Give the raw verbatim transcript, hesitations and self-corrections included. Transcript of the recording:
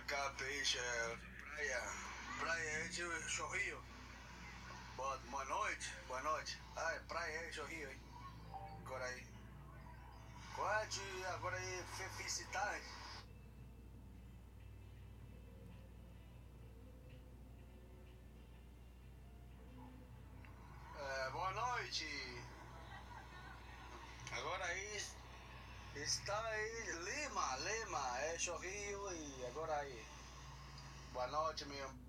Capricha, praia, praia é de Chorrilho. Boa, boa noite, boa noite. Ah, é praia é Chorrilho, hein? Agora aí. Qual é de agora aí, felicidade? É, boa noite. Agora aí está aí Lima, Lima, é Chorrilho e agora aí. Boa noite, meu.